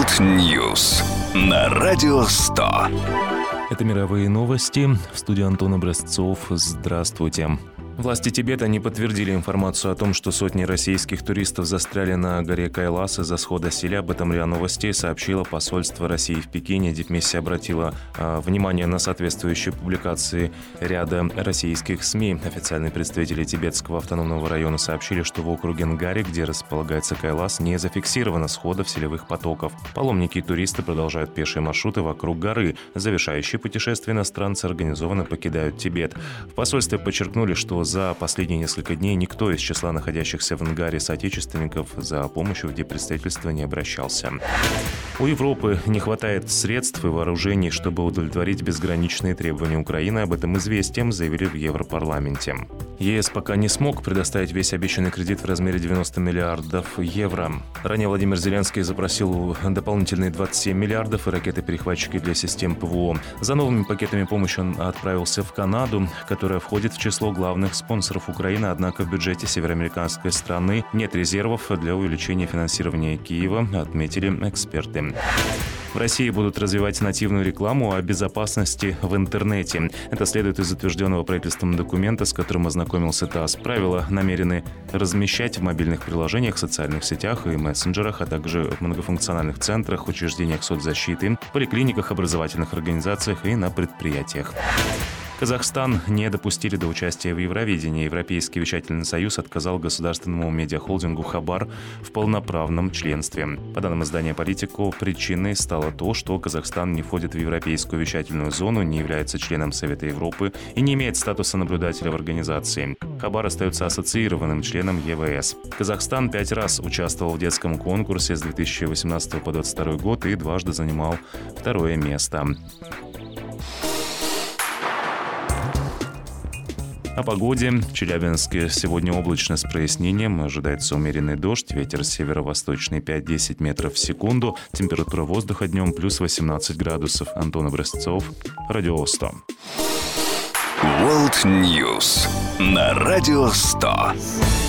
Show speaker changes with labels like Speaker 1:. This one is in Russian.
Speaker 1: World News на Радио 100.
Speaker 2: Это мировые новости. В студии Антон Образцов. Здравствуйте. Власти Тибета не подтвердили информацию о том, что сотни российских туристов застряли на горе Кайлас из-за схода Силя. Об этом РИА Новости сообщило посольство России в Пекине. Дипмиссия обратила внимание на соответствующие публикации ряда российских СМИ. Официальные представители Тибетского автономного района сообщили, что в округе Нгари, где располагается Кайлас, не зафиксировано сходов селевых потоков. Паломники и туристы продолжают пешие маршруты вокруг горы. Завершающие путешествия иностранцы организованно покидают Тибет. В посольстве подчеркнули, что за последние несколько дней никто из числа находящихся в Нгаре соотечественников за помощью в диппредставительство не обращался. У Европы не хватает средств и вооружений, чтобы удовлетворить безграничные требования Украины. Об этом «Известиям» заявили в Европарламенте. ЕС пока не смог предоставить весь обещанный кредит в размере 90 миллиардов евро. Ранее Владимир Зеленский запросил дополнительные 27 миллиардов и ракеты-перехватчики для систем ПВО. За новыми пакетами помощи он отправился в Канаду, которая входит в число главных спонсоров Украины, однако в бюджете североамериканской страны нет резервов для увеличения финансирования Киева, отметили эксперты. В России будут развивать нативную рекламу о безопасности в интернете. Это следует из утвержденного правительством документа, с которым ознакомился ТАСС. Правила намерены размещать в мобильных приложениях, социальных сетях и мессенджерах, а также в многофункциональных центрах, учреждениях соцзащиты, поликлиниках, образовательных организациях и на предприятиях. Казахстан не допустили до участия в Евровидении. Европейский вещательный союз отказал государственному медиахолдингу «Хабар» в полноправном членстве. По данным издания «Политико», причиной стало то, что Казахстан не входит в европейскую вещательную зону, не является членом Совета Европы и не имеет статуса наблюдателя в организации. «Хабар» остается ассоциированным членом ЕВС. Казахстан 5 раз участвовал в детском конкурсе с 2018 по 2022 год и дважды занимал 2-е место. О погоде. В Челябинске сегодня облачно с прояснением. Ожидается умеренный дождь. Ветер северо-восточный 5-10 метров в секунду. Температура воздуха днем плюс 18 градусов. Антон Образцов. Радио 100.
Speaker 1: World News на Радио 100.